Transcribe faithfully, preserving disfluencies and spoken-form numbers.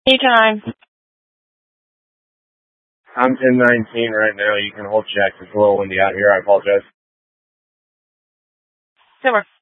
Anytime. I'm ten nineteen right now. You can hold check. It's a little windy out here. I apologize. Silver.